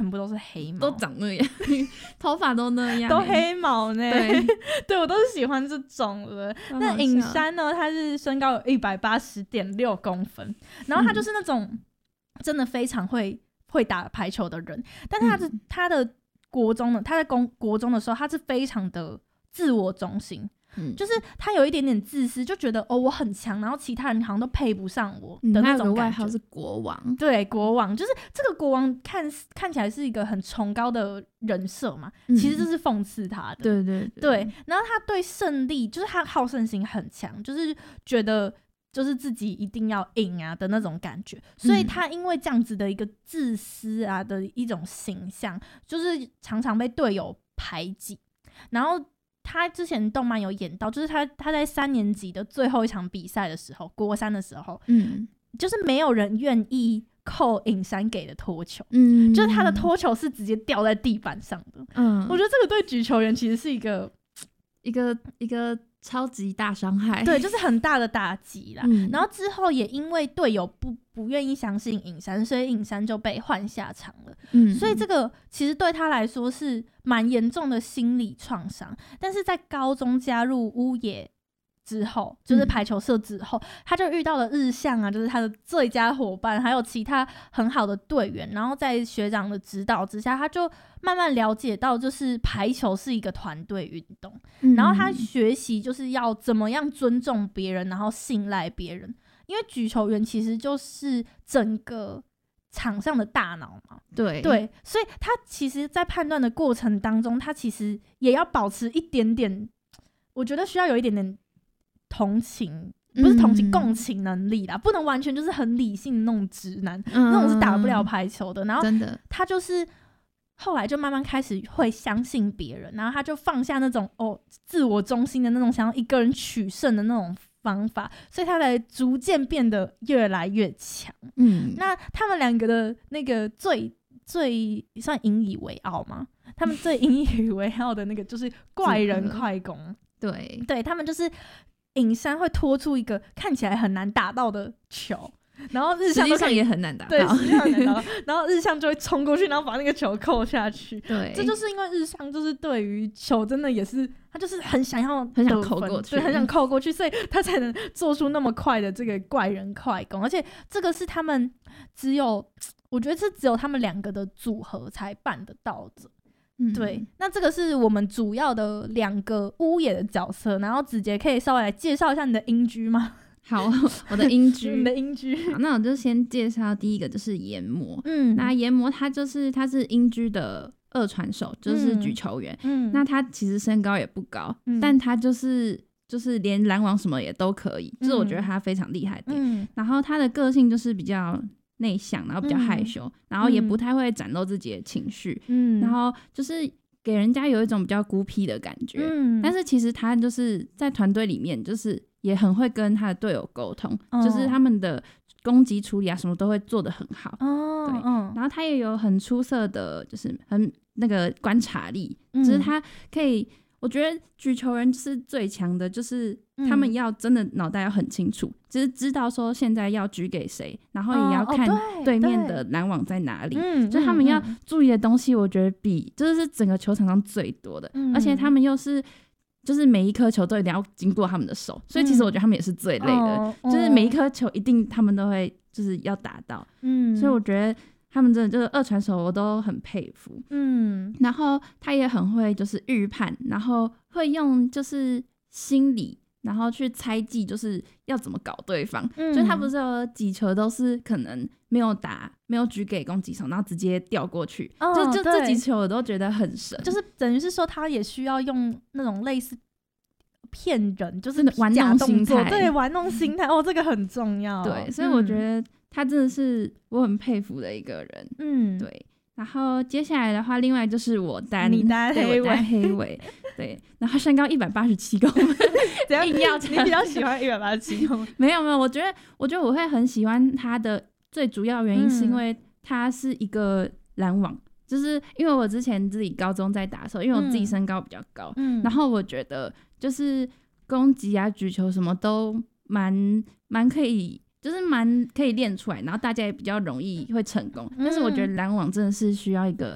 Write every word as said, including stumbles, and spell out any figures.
部都是黑毛， 都长那样，头发都那样、欸， 都黑毛呢。 对， 对我都是喜欢这种的。那尹山呢，他是身高有一百八十点六公分，然后他就是那种真的非常会会打排球的人，但是他的、嗯、他的国中呢，他在国国中的时候，他是非常的自我中心。嗯、就是他有一点点自私，就觉得哦我很强，然后其他人好像都配不上我的那种感觉。嗯、他有个外号是国王， 对，国王就是这个国王看看起来是一个很崇高的人设嘛、嗯，其实这是讽刺他的。 对对 对, 对，然后他对胜利就是他好胜心很强，就是觉得就是自己一定要赢啊的那种感觉，所以他因为这样子的一个自私啊的一种形象，就是常常被队友排挤，然后。他之前动漫有演到，就是他他在三年级的最后一场比赛的时候，国三的时候，嗯，就是没有人愿意扣尹山给的托球，嗯，就是他的托球是直接掉在地板上的，嗯，我觉得这个对举球员其实是一个一个一个超级大伤害， 对，就是很大的打击啦、嗯。然后之后也因为队友不不愿意相信尹山，所以尹山就被换下场了。嗯，所以这个其实对他来说是蛮严重的心理创伤。但是在高中加入乌野之后，就是排球社之后、嗯，他就遇到了日向啊，就是他的最佳伙伴，还有其他很好的队员。然后在学长的指导之下，他就慢慢了解到，就是排球是一个团队运动、嗯。然后他学习就是要怎么样尊重别人，然后信赖别人。因为举球员其实就是整个场上的大脑嘛， 对对，所以他其实在判断的过程当中，他其实也要保持一点点，我觉得需要有一点点同情，不是同情、嗯、共情能力啦，不能完全就是很理性那种直男、嗯、那种是打不了排球的。然后他就是后来就慢慢开始会相信别人，然后他就放下那种哦自我中心的那种想要一个人取胜的那种方法，所以他才逐渐变得越来越强。嗯，那他们两个的那个最最算引以为傲吗？他们最引以为傲的那个就是怪人快攻。 对对，他们就是尹山会拖出一个看起来很难打到的球，然后日向实际上也很难打到， 对，实际上很难打到，然后日向就会冲过去，然后把那个球扣下去。 对， 这就是因为日向就是对于球真的也是他就是很想要很想扣过去， 对，很想扣过去，所以他才能做出那么快的这个怪人快攻。而且这个是他们只有，我觉得是只有他们两个的组合才办得到的。嗯、对，那这个是我们主要的两个乌野的角色，然后子杰可以稍微来介绍一下你的音居吗？ 好，我的音居， 你的音居。 好，那我就先介绍第一个，就是研磨。嗯，那研磨他就是他是音居的二传手，就是举球员。嗯，那他其实身高也不高，嗯、但他就是就是连拦网什么也都可以，这、嗯就是我觉得他非常厉害的点。嗯，然后他的个性就是比较内向，然后比较害羞、嗯，然后也不太会展露自己的情绪。嗯，然后就是给人家有一种比较孤僻的感觉。嗯，但是其实他就是在团队里面就是也很会跟他的队友沟通、哦，就是他们的攻击处理啊什么都会做得很好。哦，对，嗯、然后他也有很出色的就是很那个观察力，嗯、就是他可以，我觉得举球人是最强的，就是他们要真的脑袋要很清楚，就是知道说现在要举给谁，然后也要看对面的拦网在哪里，哦、就是他们要注意的东西，我觉得比就是整个球场上最多的，嗯、而且他们又是。就是每一颗球都一定要经过他们的手，所以其实我觉得他们也是最累的，嗯、就是每一颗球一定他们都会就是要打到，嗯，所以我觉得他们真的就是二传手我都很佩服，嗯，然后他也很会就是预判，然后会用就是心理然后去猜忌就是要怎么搞对方，嗯、就他不是有几球都是可能没有打没有举给攻击手，然后直接掉过去，哦、就就这几球我都觉得很神， 就是等于是说他也需要用那种类似骗人，就是玩弄心态， 对，玩弄心态哦，这个很重要， 对，所以我觉得他真的是我很佩服的一个人，嗯，对。然后接下来的话，另外就是我单你单黑尾， 黑尾对，然后身高一百八十七公分， 怎样？你比较喜欢一百八十七公分？ 没有没有，我觉得我觉得我会很喜欢他的最主要原因是因为他是一个拦网，嗯、就是因为我之前自己高中在打的时候，因为我自己身高比较高，嗯、然后我觉得就是攻击啊、举球什么都蛮蛮可以。就是蛮可以练出来，然后大家也比较容易会成功，嗯、但是我觉得拦网真的是需要一个